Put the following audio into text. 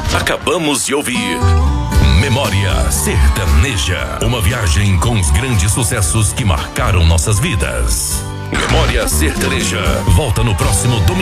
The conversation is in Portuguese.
Acabamos de ouvir Memória Sertaneja. Uma viagem com os grandes sucessos que marcaram nossas vidas. Memória Sertaneja volta no próximo domingo.